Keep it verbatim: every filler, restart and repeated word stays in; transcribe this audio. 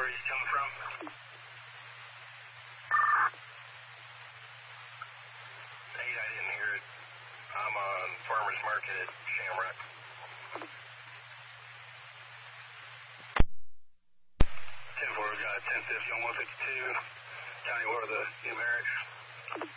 where he's coming from? Eight, I didn't hear it. I'm on Farmer's Market at Shamrock. ten four, we got ten fifty on one fifty-two. County, what are the numerics?